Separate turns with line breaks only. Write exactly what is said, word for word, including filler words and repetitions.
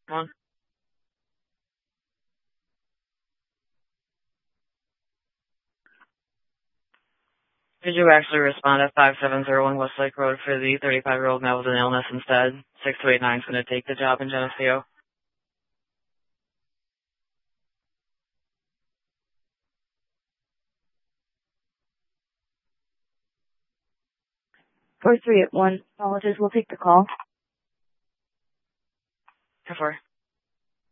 One. Could you actually respond at five seven zero one Westlake Road for the thirty-five-year-old male with an illness instead? six two eight nine is going to take the job in Geneseo.
four three eight one, apologies, we'll take the call.
ten four.